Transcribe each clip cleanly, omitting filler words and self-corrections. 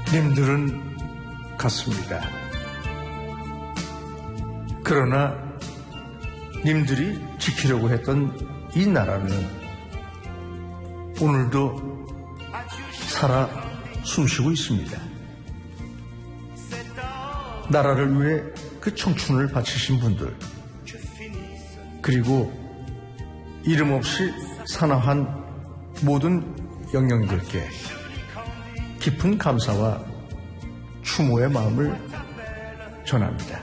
님들은 같습니다. 그러나 님들이 지키려고 했던 이 나라는 오늘도 살아 숨쉬고 있습니다. 나라를 위해 그 청춘을 바치신 분들, 그리고 이름 없이 산화한 모든 영령들께 깊은 감사와 추모의 마음을 전합니다.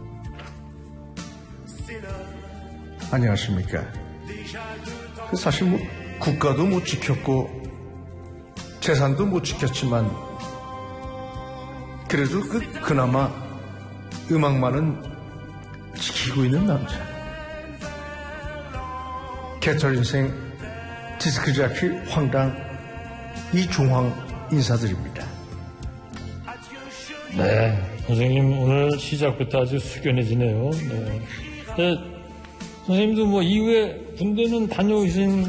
안녕하십니까. 사실 국가도 못 지켰고 재산도 못 지켰지만 그래도 그나마 음악만은 지키고 있는 남자. 개털 인생 디스크자키 황당 이종황 인사드립니다. 네, 선생님 오늘 시작부터 아주 숙연해지네요. 네. 선생님도 뭐 이후에 군대는 다녀오신?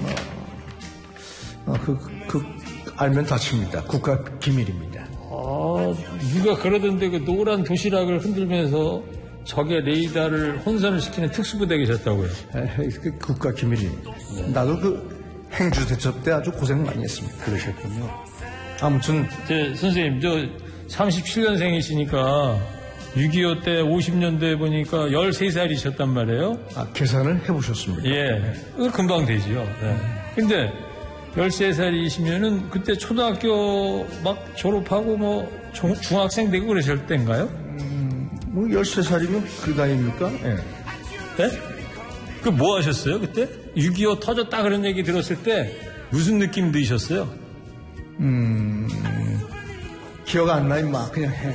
알면 다칩니다. 국가 기밀입니다. 누가 그러던데 그 노란 도시락을 흔들면서 적의 레이더를 혼선을 시키는 특수부대에 계셨다고요? 국가 기밀입니다. 네. 나도 행주 대첩 때 아주 고생 많이 했습니다. 그러셨군요. 아무튼 선생님 37년생이시니까 6.25 때 50년대에 보니까 13살이셨단 말이에요. 계산을 해보셨습니까? 예, 금방 되지요. 네. 근데 13살이시면은 그때 초등학교 막 졸업하고 뭐 중학생 되고 그러실 때인가요? 13살이면 그 나이입니까? 예. 네? 그 뭐 하셨어요 그때? 6.25 터졌다 그런 얘기 들었을 때 무슨 느낌 드셨어요? 기억 안 나요. 막 그냥 해.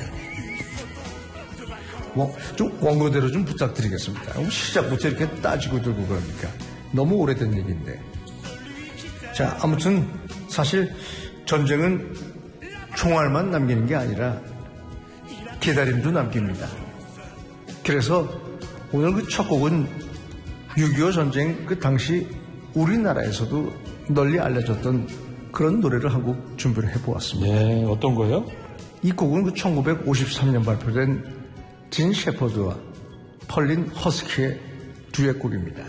좀 원고대로 좀 부탁드리겠습니다. 시작부터 이렇게 따지고 들고 그러니까 너무 오래된 얘기인데. 자, 아무튼 사실 전쟁은 총알만 남기는 게 아니라 기다림도 남깁니다. 그래서 오늘 그 첫 곡은 6.25 전쟁 그 당시 우리나라에서도 널리 알려졌던 그런 노래를 한 곡 준비를 해보았습니다. 네, 어떤 거요? 이 곡은 그 1953년 발표된 진 셰퍼드와 펄린 허스키의 듀엣곡입니다.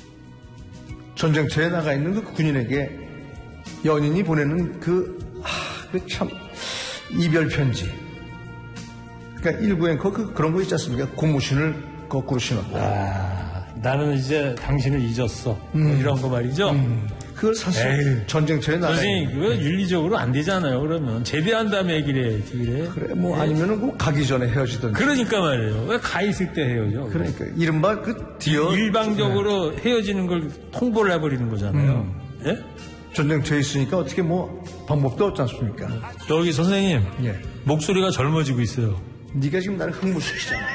전쟁터에 나가 있는 그 군인에게 연인이 보내는 참 이별 편지. 그러니까 일부 앵커 그런 거 있지 않습니까? 고무신을 거꾸로 신었다. 나는 이제 당신을 잊었어. 뭐 이런 거 말이죠. 그걸 사실 전쟁터에 나가. 선생님 그거 윤리적으로 안 되잖아요. 그러면 제대한 다음에 얘기를 해야지. 그래 뭐 아니면은 뭐 가기 전에 헤어지던지. 그러니까 말이에요. 왜 가 있을 때 헤어져? 그러니까 이른바 일방적으로 헤어지는 걸 통보를 해버리는 거잖아요. 예? 전쟁터에 있으니까 어떻게 뭐 방법도 없지 않습니까? 여기 선생님, 예. 목소리가 젊어지고 있어요. 네가 지금 나를 흥분시키잖아.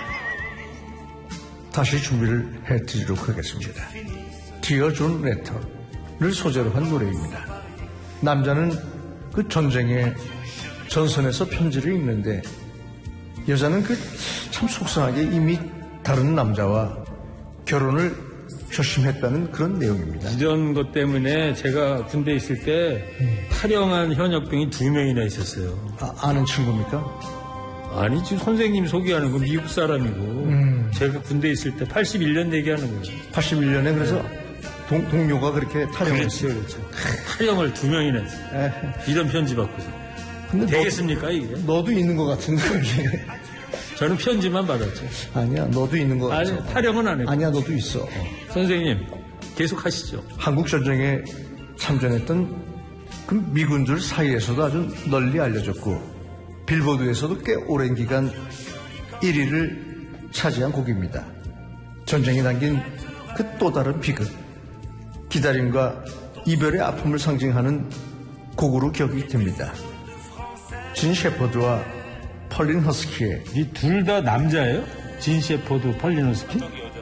다시 준비를 해드리도록 하겠습니다. Dear John Letter를 소재로 한 노래입니다. 남자는 그 전쟁의 전선에서 편지를 읽는데 여자는 참 속상하게 이미 다른 남자와 결혼을 결심했다는 그런 내용입니다. 이런 것 때문에 제가 군대에 있을 때 탈영한 현역병이 2명이나 있었어요. 아는 친구입니까? 아니, 지금 선생님 소개하는 건 미국 사람이고 제가 군대에 있을 때 81년 얘기하는 거예요. 81년에 그래서 동료가 그렇게 탈영을 했어요. 그렇죠. 탈영을 2명이나 했어요. 이런 편지 받고서. 근데 되겠습니까 이게? 너도 있는 것 같은데 이게. 저는 편지만 받았죠. 아니야, 너도 있는 것 같아. 아니, 탈영은 안 했고. 아니야, 너도 있어. 선생님, 계속 하시죠. 한국 전쟁에 참전했던 그 미군들 사이에서도 아주 널리 알려졌고 빌보드에서도 꽤 오랜 기간 1위를 차지한 곡입니다. 전쟁이 남긴 그 또 다른 비극, 기다림과 이별의 아픔을 상징하는 곡으로 기억이 됩니다. 진 셰퍼드와 펄린 허스키의. 이 둘 다 남자예요? 진 셰퍼드, 펄린 허스키?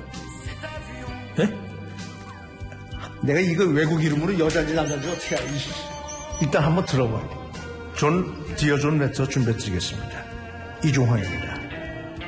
네? 내가 이거 외국 이름으로 여자인지 남자인지 어떻게 알지? 일단 한번 들어봐. 디어 존 레터 준비해드리겠습니다. 이종황입니다.